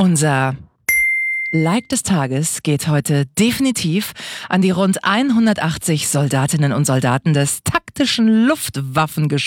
Unser Like des Tages geht heute definitiv an die rund 180 Soldatinnen und Soldaten des taktischen Luftwaffengeschwaders